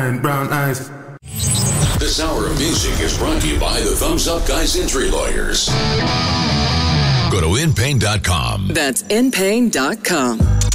and brown eyes. This hour of music is brought to you by the Thumbs Up Guys Injury Lawyers. Go to InPain.com. That's InPain.com.